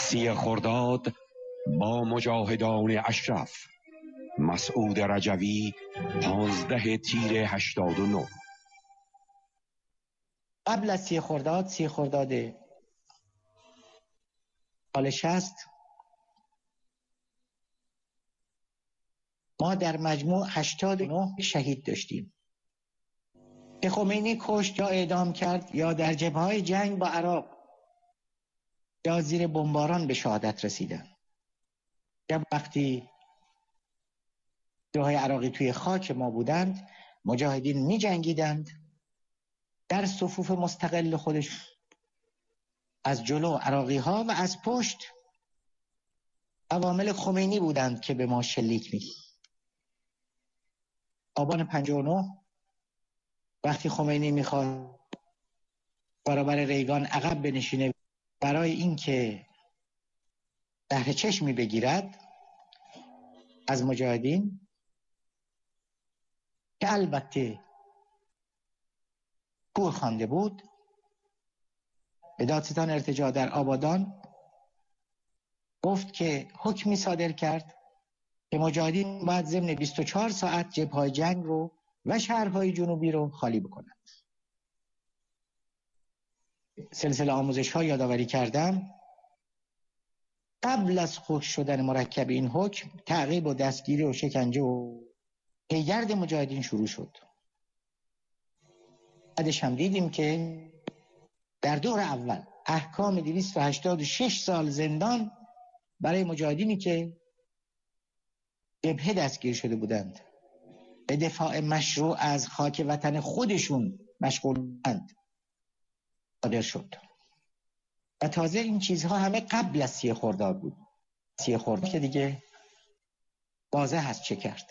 30 خرداد با مجاهدان اشرف، مسعود رجوی، 15 تیر 89. قبل از 30 خرداد سال 60 ما در مجموع 89 شهید داشتیم که خمینی کشت یا اعدام کرد یا در جبهه‌های جنگ با عراق یا زیر بمباران به شهادت رسیدن. یا وقتی جبهه‌های عراقی توی خاک ما بودند، مجاهدین می جنگیدند در صفوف مستقل خودش، از جلو عراقی ها و از پشت عوامل خمینی بودند که به ما شلیک می. آبان 59 وقتی خمینی میخواد برابر ریگان عقب بنشینه برای اینکه زهر چشمی بگیرد از مجاهدین، که البته کور خوانده بود، به دادستان ارتجاع در آبادان گفت که حکمی صادر کرد که مجاهدین باید ضمن 24 ساعت جبهه‌های جنگ رو و شهرهای جنوبی رو خالی بکنند. سلسله آموزش‌ها یادآوری کردم. قبل از خشک شدن مرکب این حکم، تعقیب و دستگیری و شکنجه و پیگرد مجاهدین شروع شد. بعدش هم دیدیم که در دور اول احکام 286 سال زندان برای مجاهدینی که جبهه دستگیر شده بودند، به دفاع مشروع از خاک وطن خودشون مشغولند، صادر شد. و تازه این چیزها همه قبل از 30 خرداد بود. 30 خرداد که دیگه واضح هست چه کرد.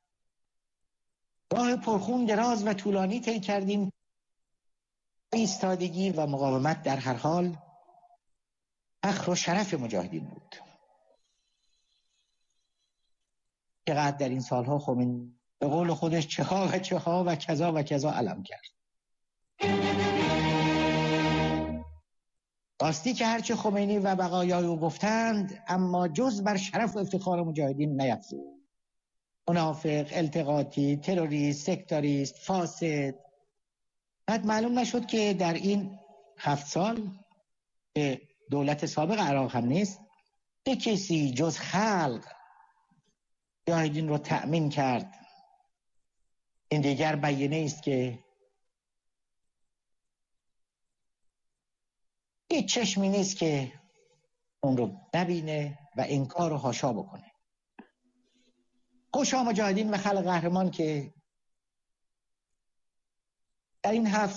راه پرخون دراز و طولانی طی کردیم. ایستادگی و مقاومت در هر حال فخر و شرف مجاهدین بود. چقدر در این سالها خمینی به قول خودش چه ها و چه ها و کذا و کذا علم کرد. راستی که هرچه خمینی و بقایای او گفتند، اما جز بر شرف و افتخار مجاهدین نیفزود. منافق، التقاطی، تروریست، سکتاریست، فاسد. بعد معلوم نشد که در این 7 سال که دولت سابق عراق هم نیست، چه کسی جز خلق مجاهدین رو تأمین کرد. این دیگر بیانیه است که هیچ چشمی نیست که اون رو نبینه و انکار و حاشا بکنه. خوشا مجاهدین و خلق قهرمان که در این 7